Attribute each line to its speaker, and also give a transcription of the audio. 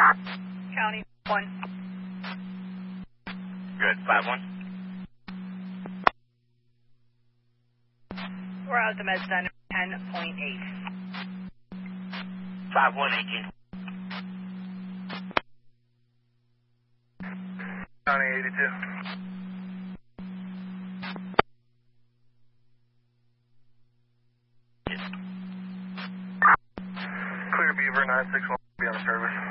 Speaker 1: County 1.
Speaker 2: Good, 5-1.
Speaker 1: We're out at the med center, 10.8.
Speaker 2: 5-1, 18.
Speaker 3: County 82. Clear Beaver 961 be on the service.